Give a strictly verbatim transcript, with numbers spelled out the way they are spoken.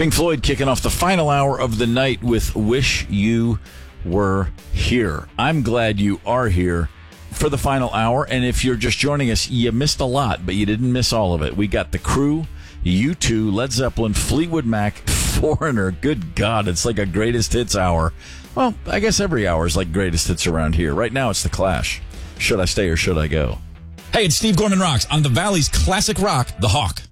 Pink Floyd kicking off the final hour of the night with Wish You Were Here. I'm glad you are here for the final hour, and if you're just joining us, you missed a lot, but you didn't miss all of it. We got The Crew, U two, Led Zeppelin, Fleetwood Mac, Foreigner. Good God, it's like a greatest hits hour. Well, I guess every hour is like greatest hits around here. Right now, it's The Clash. Should I stay or should I go? Hey, it's Steve Gorman Rocks on the Valley's classic rock, The Hawk.